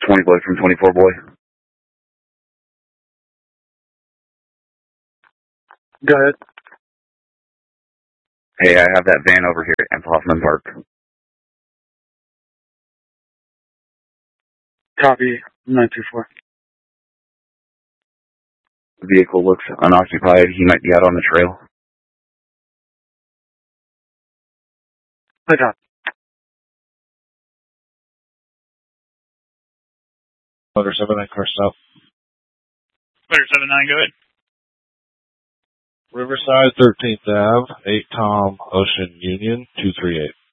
20 boy from 24 boy. Go ahead. Hey, I have that van over here at Hoffman Park. Copy, 924. The vehicle looks unoccupied. He might be out on the trail. I got it. Motor 79, car stop. Motor 79, go ahead. Riverside, 13th Ave, 8 Tom, Ocean Union, 238.